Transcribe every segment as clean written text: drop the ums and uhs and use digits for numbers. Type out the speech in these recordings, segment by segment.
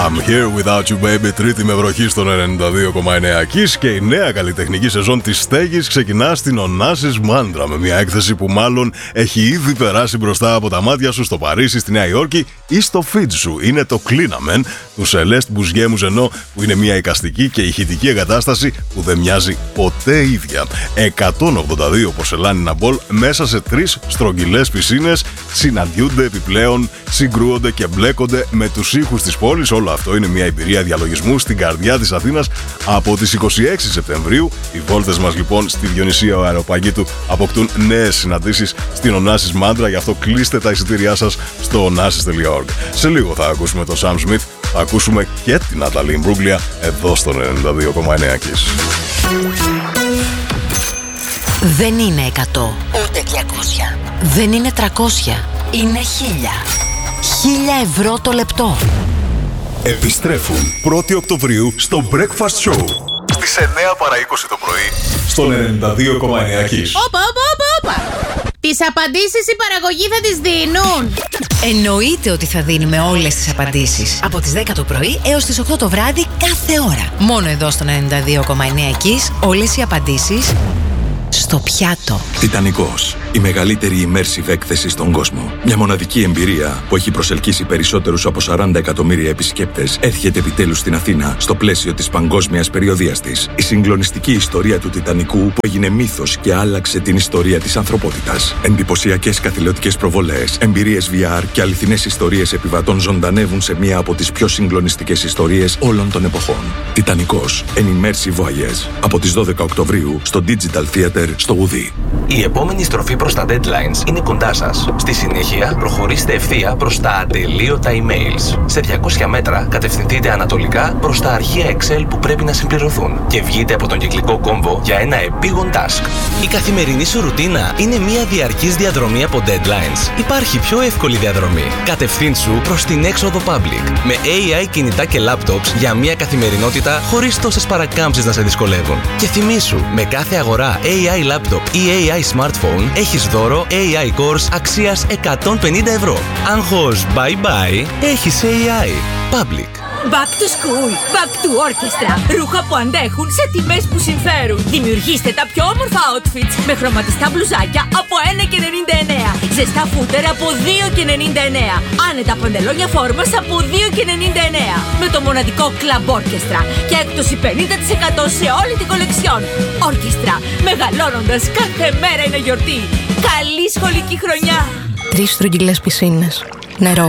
I'm here without you baby, τρίτη με βροχή στον 92,9 Kiss, και η νέα καλλιτεχνική σεζόν της στέγης ξεκινά στην Onassis Mandra με μια έκθεση που μάλλον έχει ήδη περάσει μπροστά από τα μάτια σου στο Παρίσι, στη Νέα Υόρκη ή στο Φίτζου. Είναι το Κλίναμεν του Σελέστ Μπουζιέ Μουζενό, που είναι μια εικαστική και ηχητική εγκατάσταση που δεν μοιάζει ποτέ ίδια. 182 πορσελάνινα μπολ μέσα σε 3 στρογγυλές πισίνες συναντιούνται επιπλέον, συγκρούονται και μπλέκονται με τους ήχους της πόλης. Όλο αυτό είναι μια εμπειρία διαλογισμού στην καρδιά της Αθήνας από τις 26 Σεπτεμβρίου. Οι βόλτες μας λοιπόν στη Διονυσία Αεροπαγίτου αποκτούν νέες συναντήσεις στην Onassis Mandra, γι' αυτό κλείστε τα εισιτήριά σας στο onassis.org. Σε λίγο θα ακούσουμε τον Sam Smith, θα ακούσουμε και την Ναταλή Μπρούγκλια εδώ στον 92,9 Kiss. Δεν είναι 100, ούτε 200. Δεν είναι 300, είναι 1000. 1000 ευρώ το λεπτό. Επιστρέφουν 1η Οκτωβρίου στο Breakfast Show στις 9 παρά 20 το πρωί στον 92,9 Kiss. Όπα. Τις απαντήσεις η παραγωγή θα τις δίνουν. Εννοείται ότι θα δίνουμε όλες τις απαντήσεις από τις 10 το πρωί έως τις 8 το βράδυ κάθε ώρα. Μόνο εδώ στον 92,9 Kiss όλες οι απαντήσεις στο πιάτο. Τιτανικός. Η μεγαλύτερη immersive έκθεση στον κόσμο. Μια μοναδική εμπειρία που έχει προσελκύσει περισσότερους από 40 εκατομμύρια επισκέπτες έρχεται επιτέλους στην Αθήνα στο πλαίσιο της παγκόσμιας περιοδείας της. Η συγκλονιστική ιστορία του Τιτανικού που έγινε μύθος και άλλαξε την ιστορία της ανθρωπότητας. Εντυπωσιακές καθηλωτικές προβολές, εμπειρίες VR και αληθινές ιστορίες επιβατών ζωντανεύουν σε μία από τις πιο συγκλονιστικές ιστορίες όλων των εποχών. Τιτανικός. An immersive voyage. Από τις 12 Οκτωβρίου στο Digital Theater στο Ουδί. Η επόμενη στροφή προς τα deadlines είναι κοντά σας. Στη συνέχεια, προχωρήστε ευθεία προς τα ατελείωτα emails. Σε 200 μέτρα, κατευθυνθείτε ανατολικά προς τα αρχεία Excel που πρέπει να συμπληρωθούν και βγείτε από τον κυκλικό κόμβο για ένα επίγον task. Η καθημερινή σου ρουτίνα είναι μια διαρκής διαδρομή από deadlines. Υπάρχει πιο εύκολη διαδρομή. Κατευθύνσου προς την έξοδο public. Με AI κινητά και laptops για μια καθημερινότητα χωρίς τόσες παρακάμψεις να σε δυσκολεύουν. Και θυμήσου, με κάθε αγορά AI laptop ή AI smartphone έχεις δώρο AI course αξίας 150 ευρώ. Άγχος bye bye, έχεις AI. Public. Back to school, back to orchestra. Ρούχα που αντέχουν σε τιμές που συμφέρουν. Δημιουργήστε τα πιο όμορφα outfits με χρωματιστά μπλουζάκια από 1,99. Ζεστά φούτερ από 2,99. Άνετα παντελόνια φόρμας από 2,99. Με το μοναδικό Club Orchestra και έκπτωση 50% σε όλη την κολεξιόν. Orchestra, μεγαλώνοντας κάθε μέρα είναι γιορτή. Καλή σχολική χρονιά. 3 στρογγυλές πισίνες, νερό,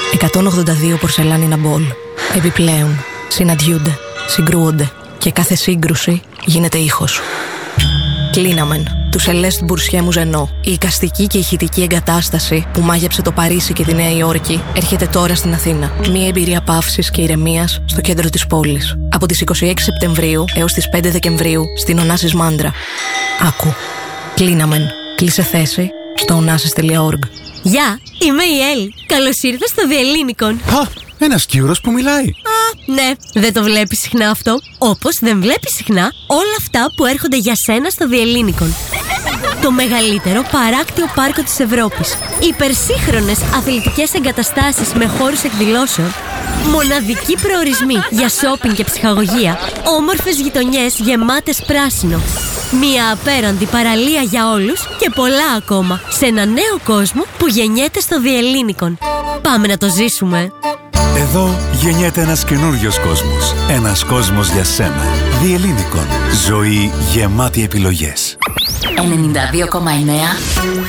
182 πορσελάνινα μπολ. Επιπλέον, συναντιούνται, συγκρούονται και κάθε σύγκρουση γίνεται ήχος. Κλίναμεν, του Σελέστ Μπουζιέ Μουζενό. Η εικαστική και ηχητική εγκατάσταση που μάγεψε το Παρίσι και τη Νέα Υόρκη έρχεται τώρα στην Αθήνα. Μια εμπειρία παύσης και ηρεμίας στο κέντρο της πόλης. Από τις 26 Σεπτεμβρίου έως τις 5 Δεκεμβρίου στην Onassis Mandra. Άκου. Κλίναμεν. Κλείσε θέση στο onassis.org. Γεια, είμαι η Έλλη. Καλώς ήρθες στο Διελλήνικον. Α, ένας Κύρος που μιλάει. Ναι, δεν το βλέπεις συχνά αυτό. Όπως δεν βλέπεις συχνά όλα αυτά που έρχονται για σένα στο Διελλήνικον. Το μεγαλύτερο παράκτιο πάρκο της Ευρώπης. Υπερσύγχρονες αθλητικές εγκαταστάσεις με χώρους εκδηλώσεων. Μοναδικοί προορισμοί για σόπινγκ και ψυχαγωγία. Όμορφες γειτονιές γεμάτες πράσινο. Μια απέραντη παραλία για όλους και πολλά ακόμα. Σε ένα νέο κόσμο που γεννιέται στο Διελλήνικον. Πάμε να το ζήσουμε. Εδώ γεννιέται ένας καινούριος κόσμος. Ένας κόσμος για σένα. Διελλήνικον. Ζωή γεμάτη επιλογές. 92,9